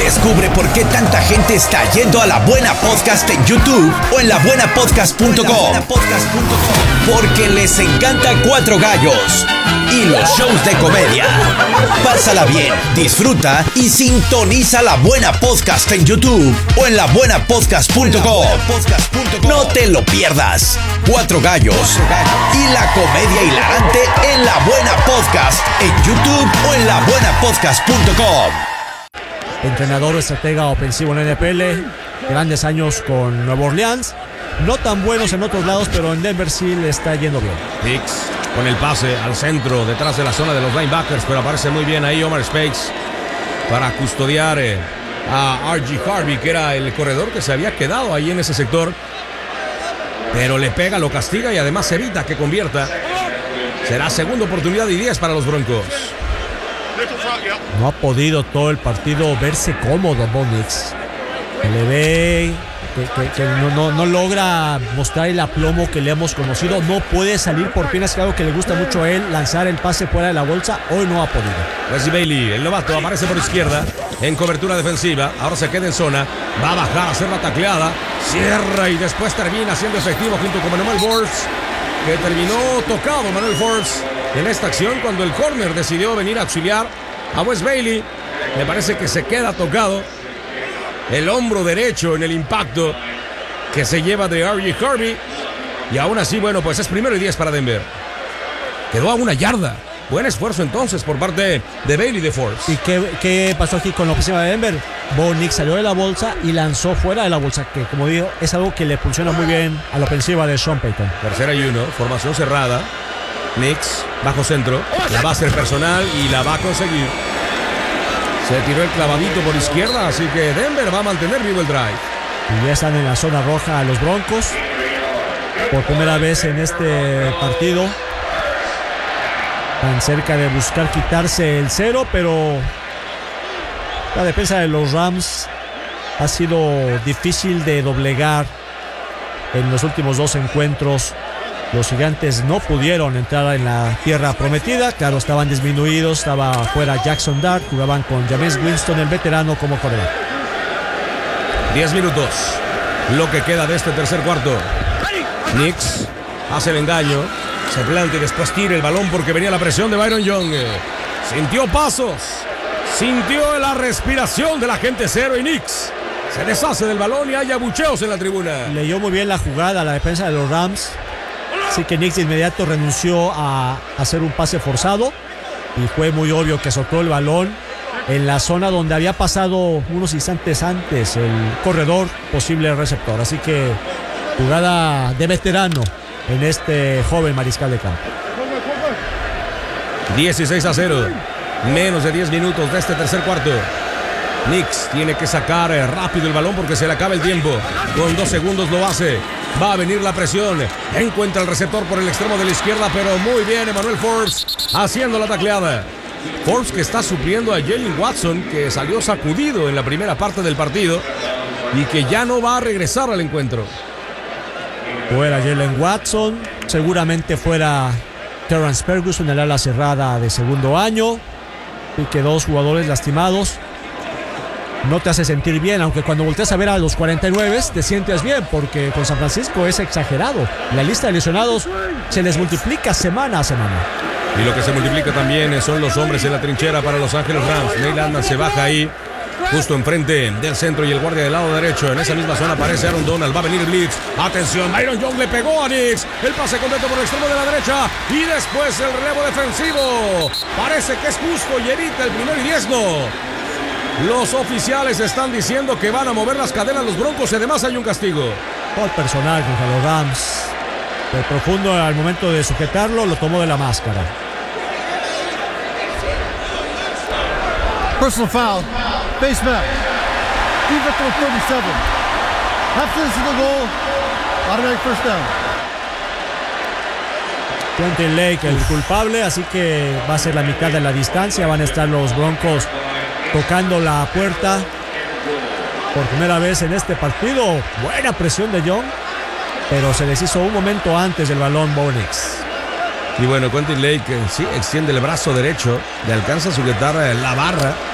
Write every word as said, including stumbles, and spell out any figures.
Descubre por qué tanta gente está yendo a La Buena Podcast en YouTube o en la buena podcast punto com. Porque les encanta Cuatro Gallos y los shows de comedia. Pásala bien, disfruta y sintoniza La Buena Podcast en YouTube o en la buena podcast punto com. No te lo pierdas. Cuatro Gallos y la comedia hilarante en La Buena Podcast en YouTube o en la buena podcast punto com. Entrenador estratega ofensivo en la N F L, grandes años con Nueva Orleans, no tan buenos en otros lados, pero en Denver sí le está yendo bien. Hicks con el pase al centro, detrás de la zona de los linebackers, pero aparece muy bien ahí Omar Speights para custodiar eh, a R G Harvey, que era el corredor que se había quedado ahí en ese sector, pero le pega, lo castiga y además evita que convierta. Será segunda oportunidad y diez para los Broncos. No ha podido todo el partido verse cómodo Bo Nix. Se le ve que, que, que no, no, no logra mostrar el aplomo que le hemos conocido. No puede salir por piernas, que es algo que le gusta mucho a él, lanzar el pase fuera de la bolsa. Hoy no ha podido. Wesley Bailey, el novato, aparece por izquierda en cobertura defensiva. Ahora se queda en zona, va a bajar a hacer la tacleada, cierra y después termina siendo efectivo junto con Manuel Forbes, que terminó tocado Manuel Forbes en esta acción cuando el corner decidió venir a auxiliar a Wes Bailey. Me parece que se queda tocado el hombro derecho en el impacto que se lleva de R G Harvey. Y aún así, bueno, pues es primero y diez para Denver. Quedó a una yarda. Buen esfuerzo entonces por parte de Bailey de Forbes. ¿Y qué, qué pasó aquí con la ofensiva de Denver? Bo Nix salió de la bolsa y lanzó fuera de la bolsa, que como digo, es algo que le funciona muy bien a la ofensiva de Sean Payton. Tercera y uno, formación cerrada. Nix, bajo centro, la va a hacer personal y la va a conseguir. Se tiró el clavadito por izquierda, así que Denver va a mantener vivo el drive. Y ya están en la zona roja los Broncos. Por primera vez en este partido. Tan cerca de buscar quitarse el cero, pero la defensa de los Rams ha sido difícil de doblegar en los últimos dos encuentros. Los Gigantes no pudieron entrar en la tierra prometida. Claro, estaban disminuidos. Estaba fuera Jackson Dart. Jugaban con Jameis Winston, el veterano, como corredor. Diez minutos. Lo que queda de este tercer cuarto. Nix hace el engaño. Se planta y después tira el balón porque venía la presión de Byron Young. Sintió pasos. Sintió la respiración del agente cero y Nix se deshace del balón y hay abucheos en la tribuna. Leyó muy bien la jugada la defensa de los Rams. Así que Nix de inmediato renunció a hacer un pase forzado y fue muy obvio que soltó el balón en la zona donde había pasado unos instantes antes el corredor, posible receptor. Así que jugada de veterano en este joven mariscal de campo. dieciséis a cero. Menos de diez minutos de este tercer cuarto. Nix tiene que sacar rápido el balón porque se le acaba el tiempo. Con dos segundos lo hace. Va a venir la presión. Encuentra el receptor por el extremo de la izquierda, pero muy bien Emmanuel Forbes haciendo la tacleada. Forbes que está supliendo a Jalen Watson, que salió sacudido en la primera parte del partido y que ya no va a regresar al encuentro. Fuera Jalen Watson, seguramente fuera Terrence Ferguson, el ala cerrada de segundo año, y que dos jugadores lastimados no te hace sentir bien, aunque cuando volteas a ver a los cuarenta y nueve te sientes bien, porque con San Francisco es exagerado. La lista de lesionados se les multiplica semana a semana. Y lo que se multiplica también son los hombres en la trinchera para Los Ángeles Rams. Neil Landman se baja ahí, justo enfrente del centro, y el guardia del lado derecho. En esa misma zona aparece Aaron Donald. Va a venir el blitz. Atención, Byron Young le pegó a Nix. El pase completo por el extremo de la derecha. Y después el relevo defensivo. Parece que es justo y evita el primer y diez. No. Los oficiales están diciendo que van a mover las cadenas los Broncos y además hay un castigo. Todo el personal contra los Rams. El profundo al momento de sujetarlo lo tomó de la máscara. Personal foul. Face mask. Defense number thirty-seven. Half distance to the goal. Automatic first down. Quentin Lake, el culpable, así que va a ser la mitad de la distancia. Van a estar los Broncos tocando la puerta por primera vez en este partido. Buena presión de Young, pero se les hizo un momento antes del balón Bo Nix. Y bueno, Quentin Lake sí extiende el brazo derecho, le alcanza a sujetar la barra